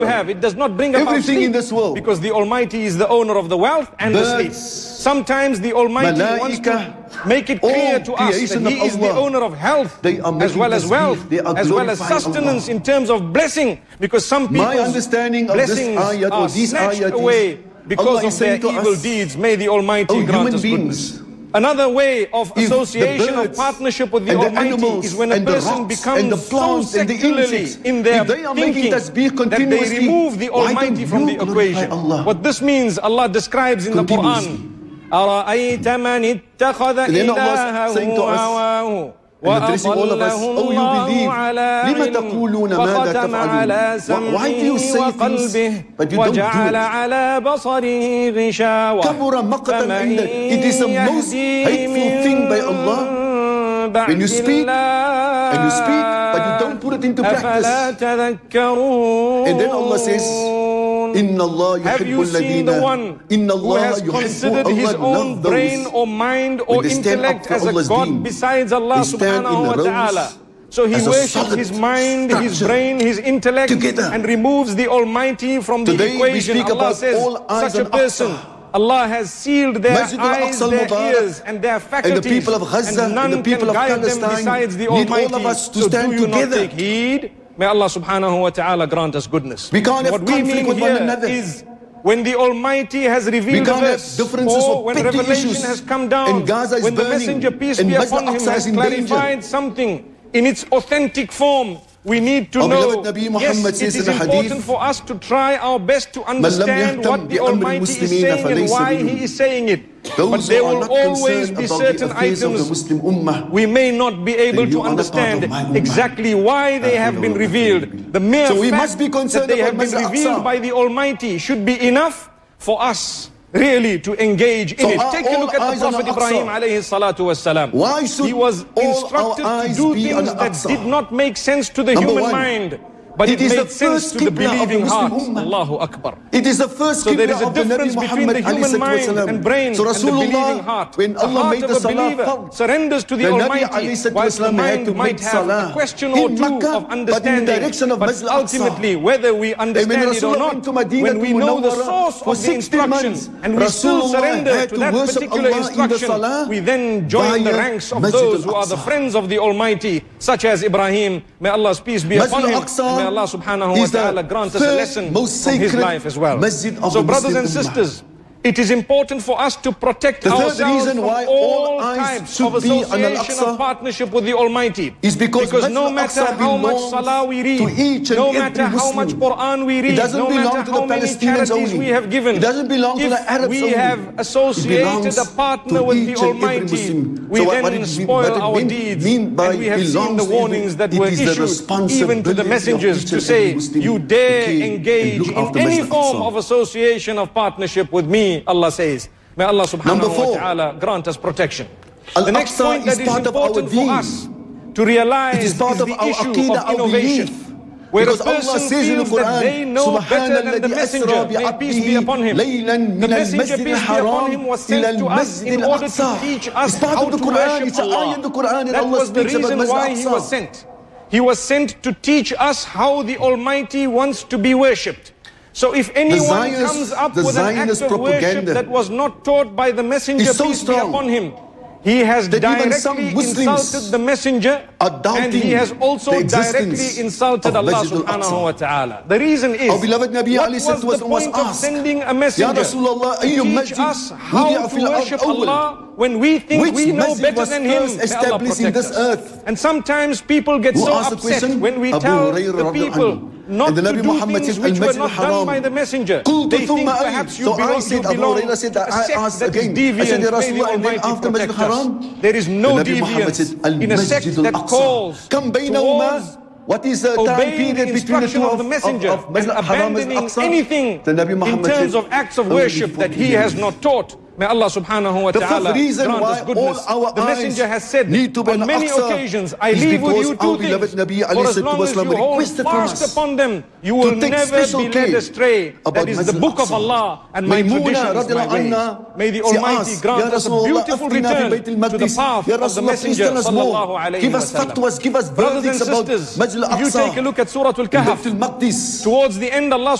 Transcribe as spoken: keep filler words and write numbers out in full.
have. It does not bring about everything sleep, in this world. because the Almighty is the owner of the wealth and Birds, the sleep. Sometimes the Almighty malaika, wants to make it clear to us that He is the owner of health as well as wealth, as well as sustenance in terms of blessing, because some people's blessings are snatched away because of their evil deeds. May the Almighty grant us goodness. Another way of association of partnership with the Almighty is when a person becomes so secularly in their thinking that they remove the Almighty from the equation. What this means, Allah describes in the Quran. أَرَأَيْتَ مَنِ اتَّخَذَ إِلَهَهُ هَوَاهُ وَأَضَلَّهُ اللَّهُ عَلَىٰ عِلْمٍ وَخَتَمَ عَلَىٰ سَمْعِهِ وَقَلْبِهِ وَجَعَلَ عَلَىٰ بَصَرِهِ غِشَاوَةً فَمَن يَهْدِيهِ مِن When you speak, and you speak, but you don't put it into practice. أَفَلَا تَذَكَّرُونَ And then Allah says, Inna Allah have you seen the one who has considered his own brain or mind or intellect as a God besides Allah subhanahu wa ta'ala? So he worships his mind, his brain, his intellect, and removes the Almighty from the equation. Allah says, such a person, Allah has sealed their eyes, their ears, and their faculties, and none can guide them besides the Almighty. So do you not take heed? May Allah subhanahu wa ta'ala grant us goodness. We can't what have we mean with here one another. is when the Almighty has revealed a verse, or when revelation has come down, when the Messenger, peace be upon him, has clarified something in its authentic form, we need to know, yes, it is important for us to try our best to understand what the Almighty is saying and why He is saying it. But there will always be certain items we may not be able to understand exactly why they have been revealed. The mere fact that they have been revealed by the Almighty should be enough for us really to engage in it. Take a look at the Prophet Ibrahim alayhi salatu wasalam. He was instructed to do things that did not make sense to the human mind, but it made sense to the believing heart. Allahu Akbar. It is the first So there is a difference between the human mind and brain and the believing heart. When The Allah heart made of the a believer salah, surrenders to the Almighty, whilst the mind might have a question or two of understanding. But ultimately, whether we understand it or not, when we know the source of the instruction and we still surrender to that particular instruction, we then join the ranks of those who are the friends of the Almighty, such as Ibrahim. May Allah's peace be upon him. May Allah subhanahu wa ta'ala grant us a lesson from his life as well. So brothers and sisters, it is important for us to protect ourselves from all types of association of partnership with the Almighty. Is because, because no matter how much salah we read, no matter how much Quran we read, no matter how many charities we have given, if we have associated a partner with the Almighty, we then spoil our deeds. And we have seen the warnings that were issued even to the messengers to say, you dare engage in any form of association of partnership with me, Allah says. May Allah subhanahu wa ta'ala grant us protection. The next point that is important for us to realize is the issue of innovation. Where a person feels that they know better than the messenger, may peace be upon him. The messenger, peace be upon him, was sent to us in order to teach us how to worship Allah. That was the reason why he was sent. He was sent to teach us how the Almighty wants to be worshipped. So if anyone Zionist, comes up with an act of worship that was not taught by the messenger, so peace be upon him, he has directly insulted the messenger, and he has also directly insulted Allah subhanahu wa ta'ala. The reason is, what was the point of sending a messenger to teach us how to worship Allah when we think we know better than him? May Allah protect us. And sometimes people get so upset when we tell the people not to do things which were not done by the messenger. They think perhaps you belong, you belong to a sect that is deviant. May the Almighty protect us. There is no deviance in a sect that calls towards what is the time period between the two of the messenger of, of, of and abandoning anything in terms of acts of worship that he has not taught. May Allah subhanahu wa ta'ala grant us goodness. The messenger has said on many occasions, I leave with you two things. For as long as you hold fast upon them, you will never be led astray. That is the book of Allah and my traditions, my ways. May the Almighty grant us a beautiful return to the path of the messenger sallallahu alayhi wa sallam. Brothers and sisters, if you take a look at Surah Al-Kahf, towards the end Allah